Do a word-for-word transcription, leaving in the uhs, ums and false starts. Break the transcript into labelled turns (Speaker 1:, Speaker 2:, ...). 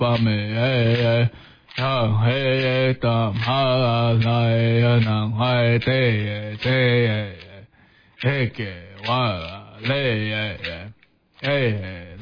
Speaker 1: 巴美耶，让黑的马来南海的耶的耶，给我嘞耶耶。